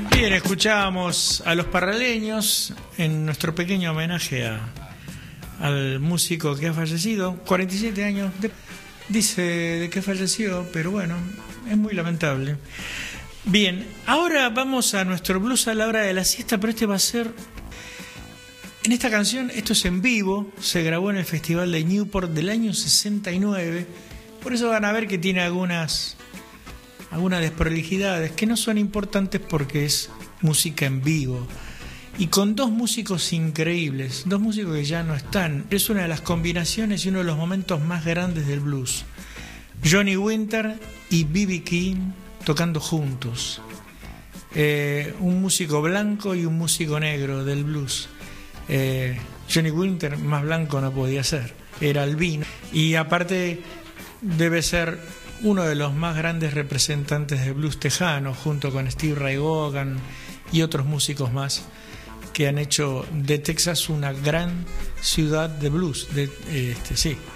Bien, escuchábamos a Los Parraleños en nuestro pequeño homenaje al músico que ha fallecido, 47 años, dice de que falleció, pero bueno, es muy lamentable. Bien, ahora vamos a nuestro blues a la hora de la siesta, pero este va a ser... En esta canción, esto es en vivo, se grabó en el Festival de Newport del año 69, por eso van a ver que tiene algunas desprolijidades que no son importantes porque es música en vivo y con dos músicos increíbles, dos músicos que ya no están. Es una de las combinaciones y uno de los momentos más grandes del blues. Johnny Winter y B.B. King tocando juntos, un músico blanco y un músico negro del blues. Johnny Winter más blanco no podía ser, era albino y aparte debe ser uno de los más grandes representantes de blues tejano, junto con Steve Ray Vaughan y otros músicos más que han hecho de Texas una gran ciudad de blues. Sí.